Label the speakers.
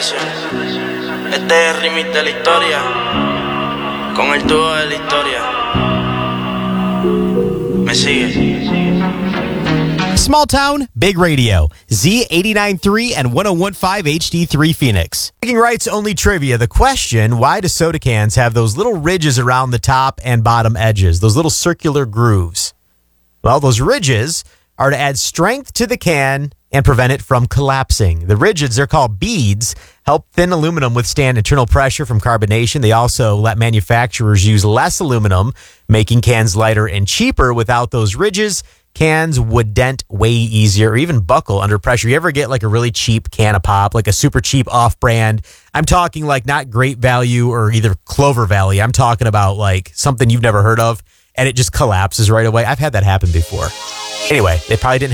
Speaker 1: presión. Este es el remix de la historia, con el dúo de la historia. Me sigue.
Speaker 2: Small Town, Big Radio, Z89.3 and 101.5 HD3 Phoenix. Bragging rights only trivia. The question, why do soda cans have those little ridges around the top and bottom edges, those little circular grooves? Well, those ridges are to add strength to the can and prevent it from collapsing. The ridges, they're called beads, help thin aluminum withstand internal pressure from carbonation. They also let manufacturers use less aluminum, making cans lighter and cheaper. Without those ridges, cans would dent way easier or even buckle under pressure. You ever get like a really cheap can of pop, like a super cheap off-brand? I'm talking like not Great Value or either Clover Valley. I'm talking about like something you've never heard of, and it just collapses right away. I've had that happen before. Anyway, they probably didn't